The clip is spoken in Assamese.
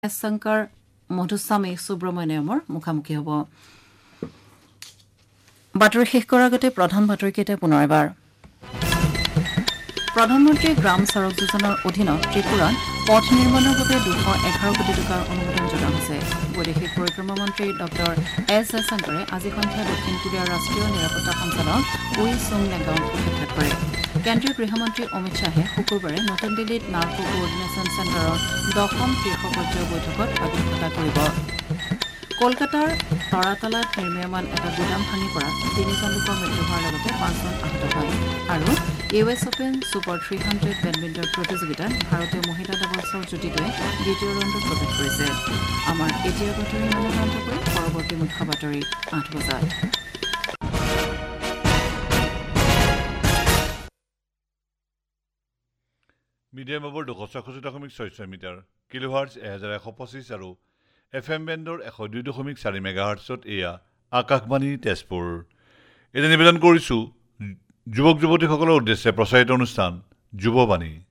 এছ শংকৰ মধুস্বামী সুব্ৰমণ্যমৰ মুখামুখি হ'ব। বাতৰি শেষ কৰাৰ আগতে প্ৰধান বাতৰিকেইটা পুনৰ এবাৰ। প্ৰধানমন্ত্ৰী গ্ৰাম সড়ক যোজনাৰ অধীনত ত্ৰিপুৰাত পথ নিৰ্মাণৰ বাবে 211 কোটি টকাৰ অনুমোদন জনোৱা হৈছে। বৈদেশিক পৰিক্ৰমা মন্ত্ৰী ডঃ এছ জয়শংকৰে আজি সন্ধিয়া দক্ষিণ কোৰিয়াৰ ৰাষ্ট্ৰীয় নিৰাপত্তা সঞ্চালক উই চুং লেগাওক সাক্ষাৎ কৰে। কেন্দ্ৰীয় গৃহমন্ত্ৰী অমিত শ্বাহে শুকুৰবাৰে নতুন দিল্লীত নাৰ্কো কোঅৰ্ডিনেশ্যন চেণ্টাৰৰ 10ম শীৰ্ষ পৰ্যায়ৰ বৈঠকত অধ্যক্ষতা কৰিব। কলকাতাৰ তৰাতলাত নিৰ্মীয়মান এটা গুদাম ভাঙি পৰাত 3জন লোকৰ মৃত্যু হোৱাৰ লগতে 5জন আহত হয়। আৰু US অপেন ছুপাৰ 300 বেডমিণ্টন প্ৰতিযোগিতাত ভাৰতীয় মহিলা ডাবলছৰ যুটীটোৱে দ্বিতীয় ৰাউণ্ডত প্ৰৱেশ কৰিছে। আমাৰ এতিয়াৰ বাতৰি অনুসৰণ কৰি পৰৱৰ্তী মুখ্য বাতৰি 8 বজাত। মিডিয়াম ৱেভৰ 266.6 মিটাৰ কিলোহাৰ্টজ 1125 আৰু FM বেণ্ডৰ 102.4 মেগাহাৰ্টছত এয়া আকাশবাণী তেজপুৰ। এতিয়া নিবেদন কৰিছোঁ যুৱক যুৱতীসকলৰ উদ্দেশ্যে প্ৰচাৰিত অনুষ্ঠান যুৱবাণী।